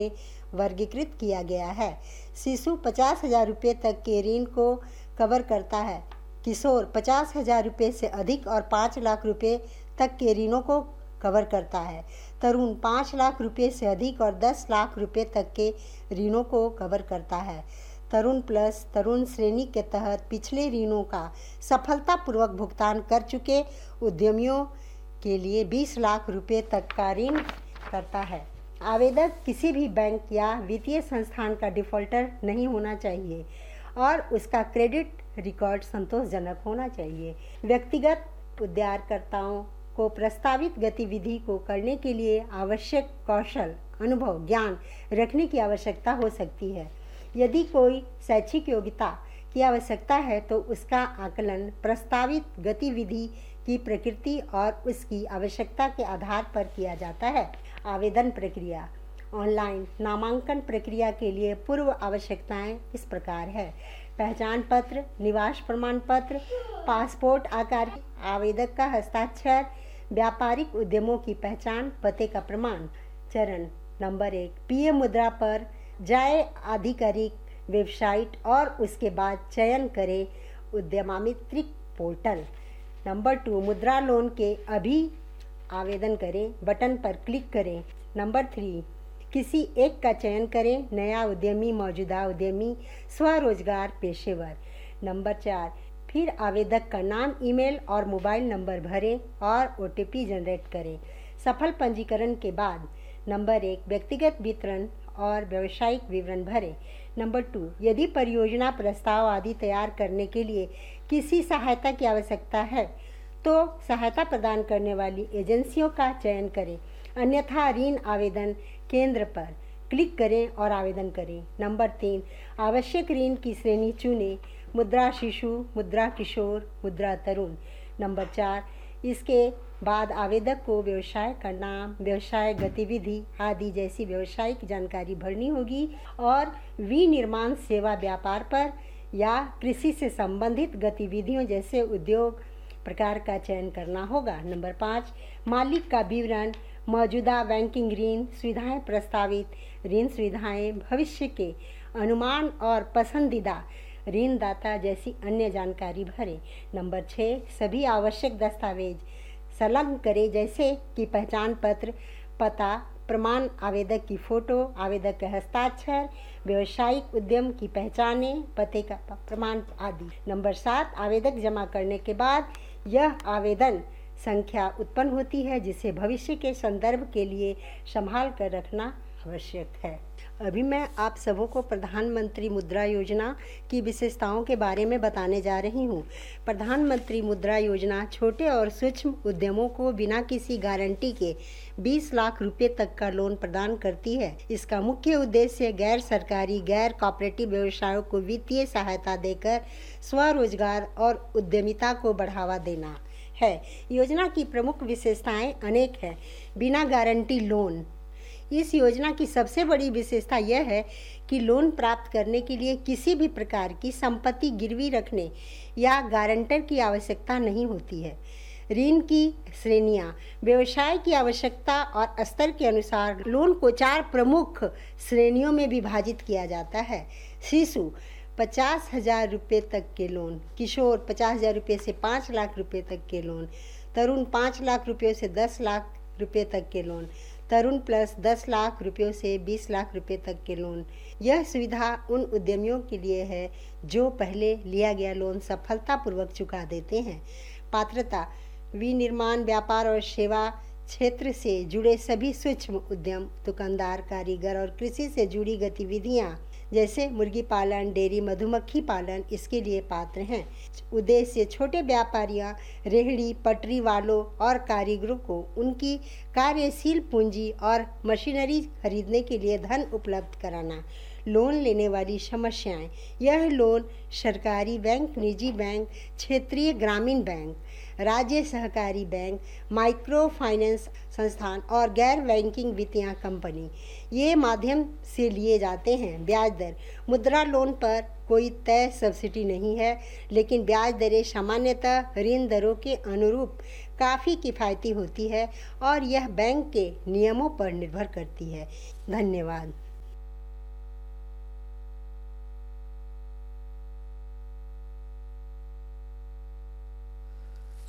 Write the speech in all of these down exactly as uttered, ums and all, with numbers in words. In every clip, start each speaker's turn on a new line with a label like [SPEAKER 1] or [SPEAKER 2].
[SPEAKER 1] वर्गीकृत किया गया है। शिशु पचास हजार रुपये तक के ऋण को कवर करता है। किशोर पचास हजार रुपये से अधिक और पाँच लाख रुपये तक के ऋणों को कवर करता है। तरुण पाँच लाख रुपये से अधिक और दस लाख रुपये तक के ऋणों को कवर करता है। तरुण प्लस तरुण श्रेणी के तहत पिछले ऋणों का सफलतापूर्वक भुगतान कर चुके उद्यमियों के लिए बीस लाख रुपये तक का ऋण करता है। आवेदक किसी भी बैंक या वित्तीय संस्थान का डिफ़ॉल्टर नहीं होना चाहिए और उसका क्रेडिट रिकॉर्ड संतोषजनक होना चाहिए। व्यक्तिगत उद्धारकर्ताओं को प्रस्तावित गतिविधि को करने के लिए आवश्यक कौशल, अनुभव, ज्ञान रखने की आवश्यकता हो सकती है। यदि कोई शैक्षिक योग्यता की आवश्यकता है तो उसका आकलन प्रस्तावित गतिविधि की प्रकृति और उसकी आवश्यकता के आधार पर किया जाता है। आवेदन प्रक्रिया। ऑनलाइन नामांकन प्रक्रिया के लिए पूर्व आवश्यकताएं इस प्रकार है। पहचान पत्र, निवास प्रमाण पत्र, पासपोर्ट आकार की आवेदक का हस्ताक्षर, व्यापारिक उद्यमों की पहचान, पते का प्रमाण। चरण नंबर एक, पीएम मुद्रा पर जाए आधिकारिक वेबसाइट और उसके बाद चयन करें उद्यमामित्रिक पोर्टल। नंबर टू, मुद्रा लोन के अभी आवेदन करें बटन पर क्लिक करें। नंबर थ्री, किसी एक का चयन करें, नया उद्यमी, मौजूदा उद्यमी, स्वरोजगार, पेशेवर। नंबर चार, फिर आवेदक का नाम, ईमेल और मोबाइल नंबर भरें और ओटीपी जनरेट करें। सफल पंजीकरण के बाद नंबर एक, व्यक्तिगत विवरण और व्यावसायिक विवरण भरें। नंबर टू, यदि परियोजना प्रस्ताव आदि तैयार करने के लिए किसी सहायता की आवश्यकता है तो सहायता प्रदान करने वाली एजेंसियों का चयन करें, अन्यथा ऋण आवेदन केंद्र पर क्लिक करें और आवेदन करें। नंबर तीन, आवश्यक ऋण की श्रेणी चुनें, मुद्रा शिशु, मुद्रा किशोर, मुद्रा तरुण। नंबर चार, इसके बाद आवेदक को व्यवसाय का नाम, व्यवसाय गतिविधि आदि जैसी व्यावसायिक जानकारी भरनी होगी और विनिर्माण सेवा व्यापार पर या कृषि से संबंधित गतिविधियों जैसे उद्योग प्रकार का चयन करना होगा। नंबर पाँच, मालिक का विवरण, मौजूदा बैंकिंग ऋण सुविधाएं, प्रस्तावित ऋण सुविधाएं, भविष्य के अनुमान और पसंदीदा ऋणदाता जैसी अन्य जानकारी भरें। नंबर छः, सभी आवश्यक दस्तावेज संलग्न करें जैसे कि पहचान पत्र, पता प्रमाण, आवेदक की फ़ोटो, आवेदक के हस्ताक्षर, व्यावसायिक उद्यम की पहचानें, पते का प्रमाण आदि। नंबर सात, आवेदक जमा करने के बाद यह आवेदन संख्या उत्पन्न होती है जिसे भविष्य के संदर्भ के लिए संभाल कर रखना आवश्यक है। अभी मैं आप सबों को प्रधानमंत्री मुद्रा योजना की विशेषताओं के बारे में बताने जा रही हूँ। प्रधानमंत्री मुद्रा योजना छोटे और सूक्ष्म उद्यमों को बिना किसी गारंटी के बीस लाख रुपए तक का लोन प्रदान करती है। इसका मुख्य उद्देश्य गैर सरकारी, गैर कॉपरेटिव व्यवसायों को वित्तीय सहायता देकर स्वरोजगार और उद्यमिता को बढ़ावा देना है। योजना की प्रमुख विशेषताएं अनेक हैं। बिना गारंटी लोन। इस योजना की सबसे बड़ी विशेषता यह है कि लोन प्राप्त करने के लिए किसी भी प्रकार की संपत्ति गिरवी रखने या गारंटर की आवश्यकता नहीं होती है। ऋण की श्रेणियां। व्यवसाय की आवश्यकता और स्तर के अनुसार लोन को चार प्रमुख श्रेणियों में विभाजित किया जाता है। शिशु पचास हजार रुपये तक के लोन, किशोर पचास हजार रुपये से पाँच लाख रुपये तक के लोन, तरुण पाँच लाख रुपये से दस लाख रुपये तक के लोन, तरुण प्लस दस लाख रुपयों से बीस लाख रुपए तक के लोन। यह सुविधा उन उद्यमियों के लिए है जो पहले लिया गया लोन सफलतापूर्वक चुका देते हैं। पात्रता। विनिर्माण, व्यापार और सेवा क्षेत्र से जुड़े सभी सूक्ष्म उद्यम, दुकानदार, कारीगर और कृषि से जुड़ी गतिविधियां जैसे मुर्गी पालन, डेयरी, मधुमक्खी पालन इसके लिए पात्र हैं। उद्देश्य छोटे व्यापारियों, रेहड़ी पटरी वालों और कारीगरों को उनकी कार्यशील पूंजी और मशीनरी खरीदने के लिए धन उपलब्ध कराना। लोन लेने वाली समस्याएं। यह लोन सरकारी बैंक, निजी बैंक, क्षेत्रीय ग्रामीण बैंक, राज्य सहकारी बैंक, माइक्रो फाइनेंस संस्थान और गैर बैंकिंग वित्तीय कंपनी ये माध्यम से लिए जाते हैं। ब्याज दर। मुद्रा लोन पर कोई तय सब्सिडी नहीं है, लेकिन ब्याज दरें सामान्यतः ऋण दरों के अनुरूप काफ़ी किफ़ायती होती है और यह बैंक के नियमों पर निर्भर करती है। धन्यवाद।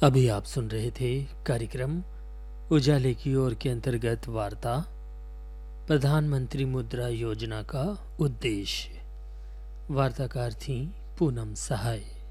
[SPEAKER 2] अभी आप सुन रहे थे कार्यक्रम उजाले की ओर के अंतर्गत वार्ता प्रधानमंत्री मुद्रा योजना का उद्देश्य। वार्ताकार थी पूनम सहाय।